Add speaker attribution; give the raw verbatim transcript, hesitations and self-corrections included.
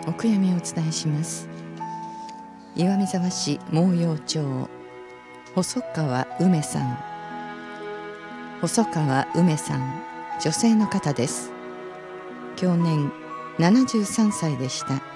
Speaker 1: お悔やみをお伝えします。岩見沢市毛陽町、細川梅さん。細川梅さん、女性の方です。享年ななじゅうさんさいでした。